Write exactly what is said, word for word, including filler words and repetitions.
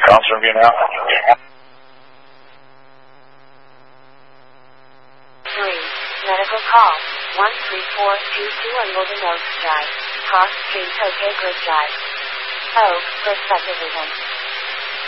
Officer review now. Three. Medical call. One three four two two Unloading Oaks Drive. Cost Street, OK Grid Drive. O. Perspective event.